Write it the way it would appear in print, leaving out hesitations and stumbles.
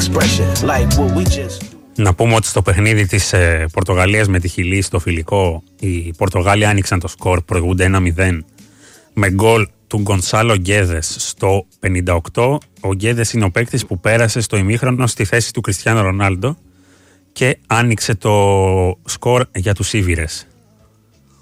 Να πούμε ότι στο παιχνίδι της Πορτογαλίας με τη Χιλή στο φιλικό, οι Πορτογάλοι άνοιξαν το σκορ, προηγούνται 1-0 με γκολ του Γκονσάλο Γκέδες στο 58. Ο Γκέδες είναι ο παίκτης που πέρασε στο ημίχρονο στη θέση του Κριστιάνο Ρονάλντο και άνοιξε το σκορ για τους Ήβηρες.